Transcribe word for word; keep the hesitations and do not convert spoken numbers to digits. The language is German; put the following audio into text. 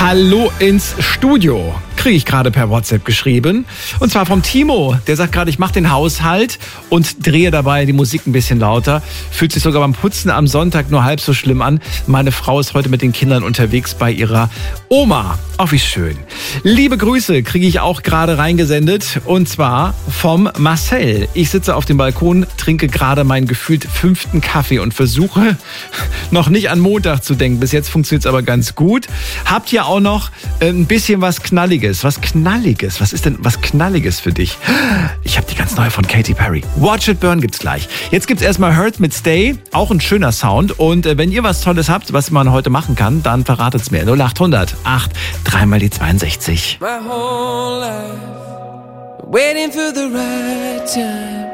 Hallo ins Studio, kriege ich gerade per WhatsApp geschrieben. Und zwar vom Timo, der sagt gerade, ich mache den Haushalt und drehe dabei die Musik ein bisschen lauter. Fühlt sich sogar beim Putzen am Sonntag nur halb so schlimm an. Meine Frau ist heute mit den Kindern unterwegs bei ihrer Oma. Ach, wie schön. Liebe Grüße kriege ich auch gerade reingesendet, und zwar vom Marcel. Ich sitze auf dem Balkon, trinke gerade meinen gefühlt fünften Kaffee und versuche noch nicht an Montag zu denken. Bis jetzt funktioniert es aber ganz gut. Habt ihr auch noch äh, ein bisschen was Knalliges? Was Knalliges? Was ist denn was Knalliges für dich? Ich habe die ganz neue von Katy Perry. Watch It Burn gibt's gleich. Jetzt gibt's erstmal Hurt mit Stay. Auch ein schöner Sound. Und äh, wenn ihr was Tolles habt, was man heute machen kann, dann verratet's mir. null acht hundert acht, dreimal die zweiundsechzig. My whole life waiting for the right time.